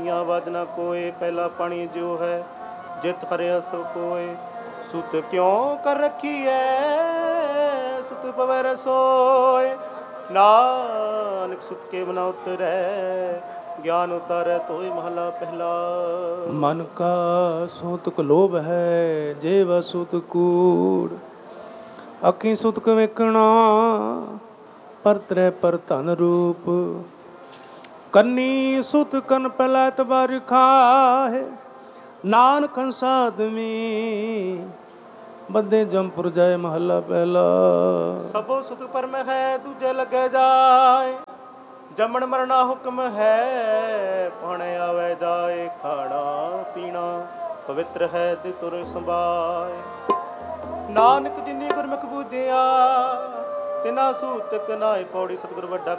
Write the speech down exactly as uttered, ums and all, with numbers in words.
ਕੀਆਂ ਵਜ ਨਾ ਕੋਏ, ਪਹਿਲਾ ਪਾਣੀ ਜੋ ਹੈ ਜਿਤ ਹਰਿਆ ਸੋ ਕੋਏ। ਸੁਤ ਕਿਉਂ ਕਰ ਰੱਖੀ ਐ ਸੁਤ ਪਵੈ ਰਸੋਏ, ਨਾਨਕ ਸੁਤ ਕੇ ਬਨਾ ਉਤਰੈ, ਗਿਆਨ ਉਤਾਰੈ ਤੋਏ। ਮਹਲਾ ਪਹਿਲਾ। ਮਨ ਕਾ ਸੂਤਕ ਲੋਭ ਹੈ, ਜੇਵਾ ਸੂਤ ਕੂੜ। ਅਖੀ ਸੁਤਕ ਵੇਖਣਾ, ਪਰਤਰੈ ਪਰ ਧਨ ਰੂਪ। ਕੰਨੀ ਸੁਤ ਕਨ ਪਹਿਲਾ ਤਬਾਰ ਖਾਹੇ, ਨਾਨਕ ਹੰਸ ਆਦਮੀ ਬੰਦੇ ਜੰਪੁਰ ਜਾਏ। ਮਹੱਲਾ ਪਹਿਲਾ। ਸਭੋ ਸੁਤ ਪਰਮ ਹੈ, ਦੂਜੇ ਲੱਗੇ ਜਾਏ। ਜੰਮਣ ਮਰਨਾ ਹੁਕਮ ਹੈ, ਪਾਣੇ ਆਵੇ ਜਾਏ। ਖਾਣਾ ਪੀਣਾ ਪਵਿੱਤਰ ਹੈ, ਤੇ ਤੁਰ ਸੰਭਾਏ। ਨਾਨਕ ਜਿਨੀ ਗੁਰਮੁਖ ਬੂਝਿਆ, ਤਿਨਾ ਸੂਤਕ ਨਾਏ। ਪੌੜੀ। ਸਤਿਗੁਰ ਵੱਡਾ